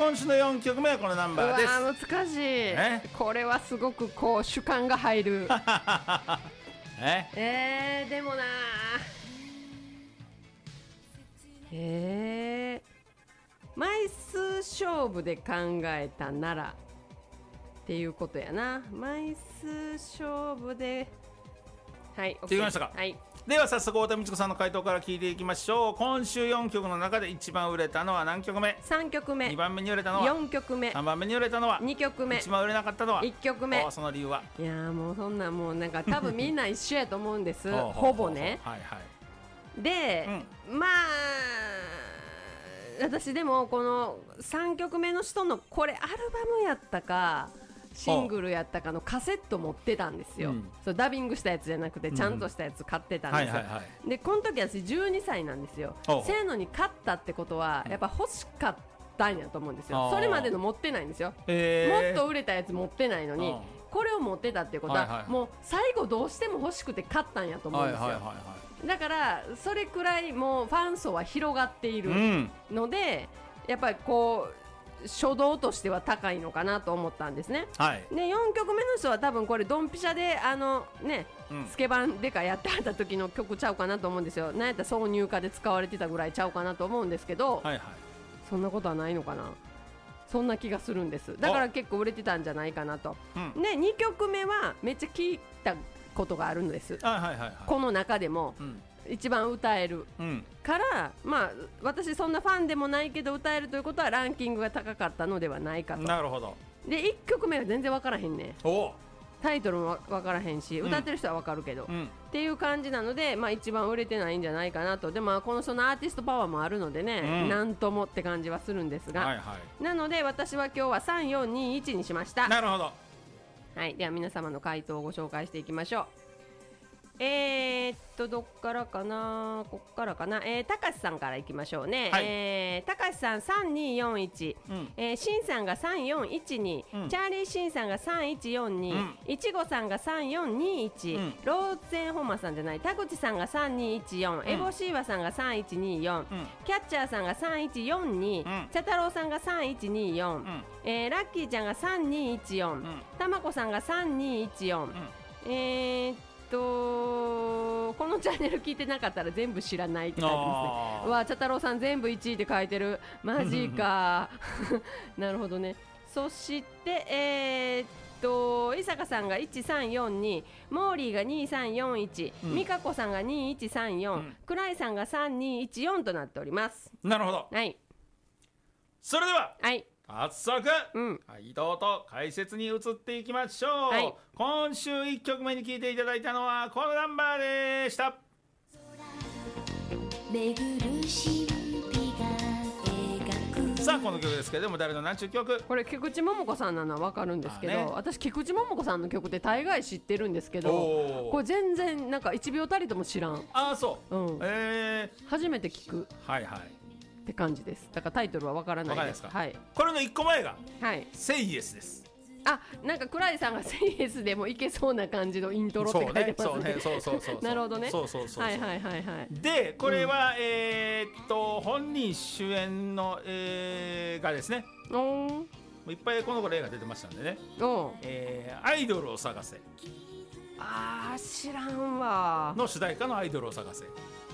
今週の4曲目はこのナンバーです。 うわ難しい、これはすごくこう主観が入るでもな枚数勝負で考えたならっていうことやな。枚数勝負ではいできましたか。 はいでは早速太田美智子さんの回答から聞いていきましょう。今週4曲の中で一番売れたのは何曲目。 3曲目。 2番目に売れたのは 4曲目。 3番目に売れたのは 2曲目。 一番売れなかったのは 1曲目。 その理由は。 いやもうそんなもうなんか多分みんな一緒やと思うんですほぼね。 はいはい、 で、まあ私でもこの3曲目の人のこれアルバムやったかシングルやったかのカセット持ってたんですよ、そうダビングしたやつじゃなくてちゃんとしたやつ買ってたんですよ、でこの時私12歳なんですよ。せやのに買ったってことはやっぱ欲しかったんやと思うんですよ。それまでの持ってないんですよ、もっと売れたやつ持ってないのにこれを持ってたってことは、もう最後どうしても欲しくて買ったんやと思うんですよ。だからそれくらいもうファン層は広がっているので、やっぱりこう初動としては高いのかなと思ったんですね、で4曲目の人は多分これドンピシャでスケバンでかやってはった時の曲ちゃうかなと思うんですよ。なんやったら挿入歌で使われてたぐらいちゃうかなと思うんですけど、そんなことはないのかな。そんな気がするんです。だから結構売れてたんじゃないかなと、で2曲目はめっちゃ聞いたことがあるんです、この中でも、一番歌える、から、まあ私そんなファンでもないけど歌えるということはランキングが高かったのではないかと。 なるほど。 で1曲目は全然分からへんね。タイトルも分からへんし、歌ってる人は分かるけど、っていう感じなので、まあ、一番売れてないんじゃないかなと。でもこの人のアーティストパワーもあるのでね、なんともって感じはするんですが、なので私は今日は3421にしました。 なるほど。 はい、では皆様の回答をご紹介していきましょう。どっからかな、こっからかな、たかしさんからいきましょうね。たかしさん3241、しんさんが3412、チャーリーしんさんが3142、いちごさんが3421、ローゼンホンマさんじゃない、田口さんが3214、エボシーワさんが3124、キャッチャーさんが3142、茶太郎さんが3124、ラッキーちゃんが3214、たまこさんが3214、このチャンネル聞いてなかったら全部知らないって書いてますね。うわ、茶太郎さん全部1位って書いてる。マジかなるほどね。そして伊坂さんが1342、モーリーが2341、美香子さんが2134、倉井さんが3214となっております。 なるほど。 はい。 それでは、 はい、 早速、回答と解説に移っていきましょう、今週1曲目に聴いていただいたのはこのナンバーでした。さあこの曲ですけれども誰の何ちゅう曲。 これ菊池桃子さんなのは分かるんですけど、私菊池桃子さんの曲って大概知ってるんですけど、これ全然なんか1秒たりとも知らん。 そう、 初めて聞くって感じです。だからタイトルは分からないです。はい、これの1個前が「セイエス」です。 なんか倉井さんがセイエスでもいけそうな感じのイントロって書いてますね。なるほどね。でこれは本人主演の映画ですね。いっぱいこの頃映画出てましたんでね。アイドルを探せ。 知らんわ。 の主題歌のアイドルを探せ。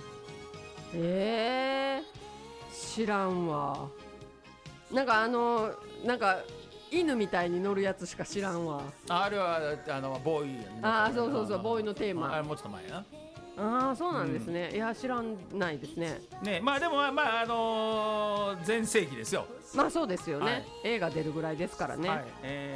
知らんわ。なんか犬みたいに乗るやつしか知らんわ。 あれはボーイ。 そうボーイのテーマ。 あれもうちょっと前やな。そうなんですね。いや知らないですね。 まあでも全盛期ですよ。 まあそうですよね。映画出るぐらいですからね。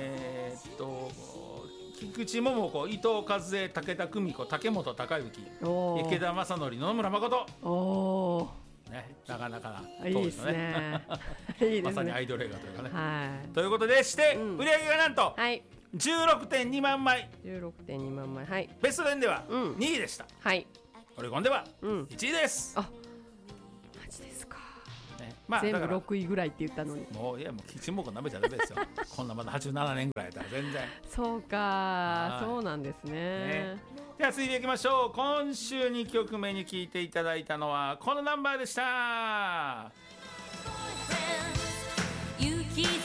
菊池桃子、伊藤和恵、武田久美子、竹本孝之、池田正則、野々村誠。なかなかないいですね。 まさにアイドル映画というかね。ということでして、売り上げがなんと 16.2 万枚。 16.2 万枚。はい。 ベスト10では2位でした。はい。オリコンでは1位です。 マジですか。全部6位ぐらいって言ったのに。 もう菊池桃子なめちゃダメですよ。こんなまだ87年ぐらいだったら全然。 そうか、そうなんですね。 では続いていきましょう。今週2曲目に聴いていただいたのはこのナンバーでした。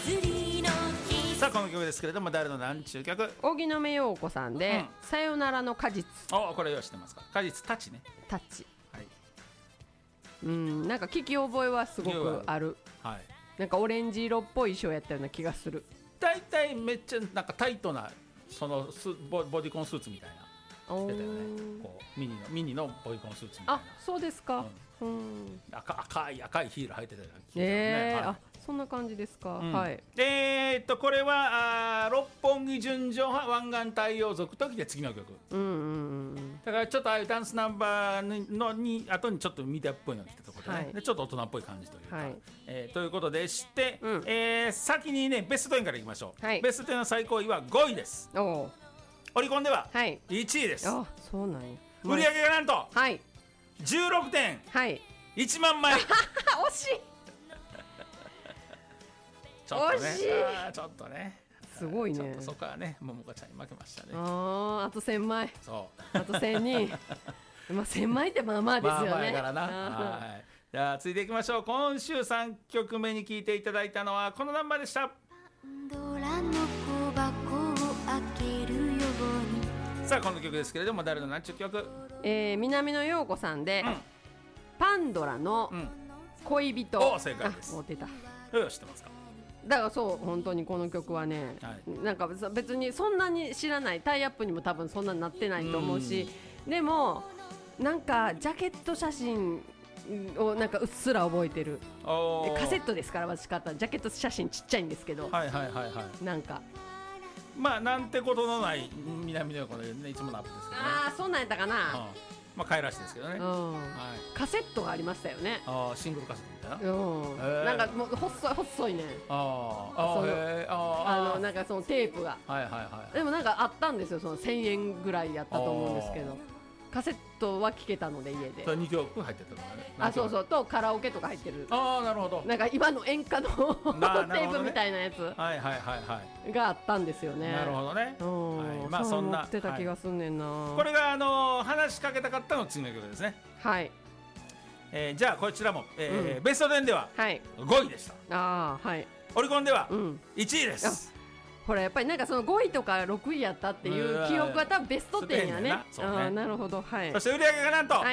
この曲ですけれども誰のなんちゅう曲？ 荻野目洋子さんで、さよならの果実。 これは知ってますか？果実タッチね。 タッチ。 はい。 なんか聞き覚えはすごくある。はい。なんかオレンジ色っぽい衣装やったような気がする。 だいたいめっちゃなんかタイトなそのボディコンスーツみたいな。出たよね。こうミニのボディコンスーツみたいな。 そうですか。 赤いヒール履いてたよね。そんな感じですか。はい。 これは六本木純情派湾岸太陽族ときて次の曲。だからちょっとああいうダンスナンバーの後にちょっとミディアっぽいのが来たところでね、ちょっと大人っぽい感じというか。ということでして、先にねベスト10からいきましょう。ベスト10の最高位は5位です。オリコンでは1位です。 そうなんや。 売り上げがなんと 16.1 万枚。惜しい。 ちょっとね。 すごいね。 そこはね、ももかちゃんに負けましたね。 あと1000枚。あと1000人。1000枚ってまあまあですよね。 からな。じゃあ続いていきましょう。今週3曲目に聴いていただいたのはこのナンバーでした。さあこの曲ですけれども誰のなんちゅう曲？ 南野陽子さんで、パンドラの恋人。 正解です。 出た。 知ってますか？ だから本当にこの曲はね、なんか別にそんなに知らない、タイアップにも多分そんなになってないと思うし、でもなんかジャケット写真をなんかうっすら覚えてる。カセットですから私買ったジャケット写真ちっちゃいんですけど、なんかまあなんてことのない南の横でねいつものアップですけどね。 そうなんやったかな。 まあ買いらしいですけどね。 カセットがありましたよね。 シングルカセットみたいな。 なんかもう細いね。なんかそのテープが。でもなんかあったんですよ。その1000円ぐらいやったと思うんですけど。カセットは聴けたので家で。 2曲入ってたのね。 そうとカラオケとか入ってる。 なるほど。 なんか今の演歌のテープみたいなやつがあったんですよね。 なるほどね。 まあそんな持ってた気がすんねんな。これが話しかけたかったの次の曲ですね。 はい。 じゃあこちらもベスト10では5位でした。オリコンでは1位です。 ほらやっぱりなんかその5位とか6位やったっていう記憶は多分ベスト10やね。なるほど。はい。 そして売り上げがなんと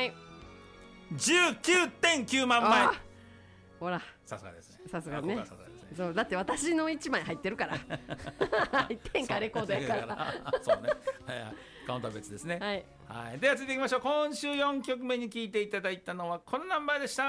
19.9 万枚。 ほらさすがですね。 さすがね。そうだって私の1枚入ってるから。入ってんかレコードやから。 そうね。カウントは別ですね。はい。では続いていきましょう。今週4曲目に聴いていただいたのはこのナンバーでした。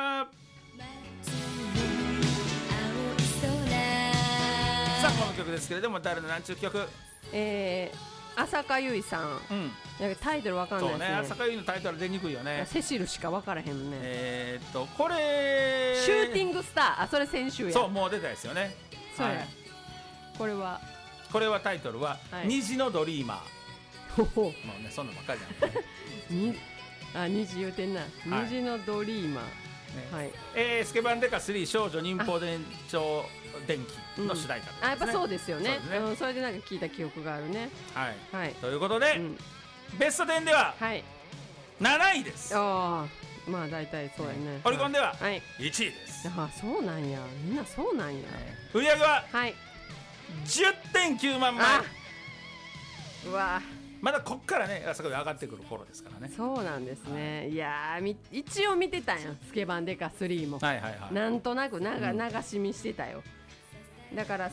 さあこの曲ですけれども誰のなんちゅう曲？ 浅香唯さん。タイトルわかんないですね。 浅香唯のタイトル出にくいよね。 セシルしかわからへんね。 これシューティングスター。それ先週や。 そうもう出たですよね。 これはタイトルは虹のドリーマー。もうねそんなばっかりじゃん。 虹言うてんな。虹のドリーマー。スケバンデカ3少女忍法伝承電気の主題歌ですね。 やっぱそうですよね。それでなんか聞いた記憶があるね。 ということでベスト10では7位です。 まあ大体そうやね。 オリコンでは1位です。 そうなんや。みんなそうなんや。 売り上げは 10.9 万枚。 うわまだこっからね上がってくる頃ですからね。 そうなんですね。いや一応見てたんやスケバンデカ3も。なんとなく流し見してたよ。だから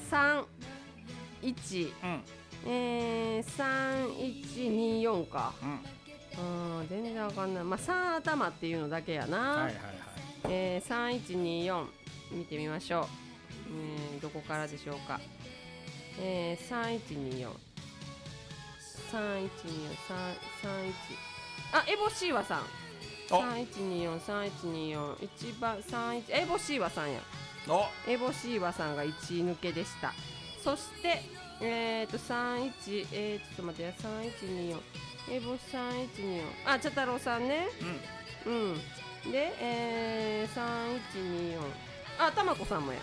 3124か。全然わかんない。3頭っていうのだけやな。3124見てみましょう。どこからでしょうか。3124エボシーワさん。3124一番エボシーワさんや。エボシーワさんが1位抜けでした。そして31ちょっと待って、3124エボ3124茶太郎さんね。で3124たまこさんもや。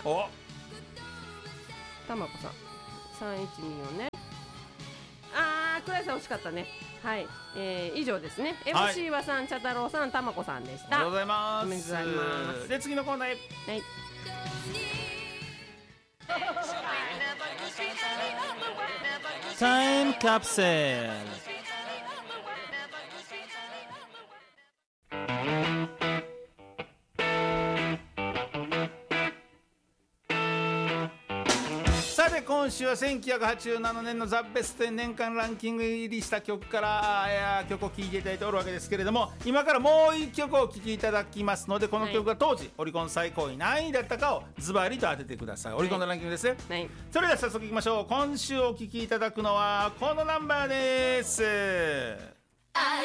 たまこさん3124ね。倉井さん惜しかったね。以上ですね。エボシーワさん、茶太郎さん、たまこさんでした。 ありがとうございます。 おめでとうございます。 で次のコーナーへ。 タイムカプセル。さて今週は1987年のザ・ベスト10年間ランキング入りした曲から曲を聴いていただいておるわけですけれども、今からもう一曲お聴きいただきますので、この曲が当時オリコン最高位何位だったかをズバリと当ててください。オリコンのランキングですね、はい、それでは早速いきましょう。今週お聴きいただくのはこのナンバーです。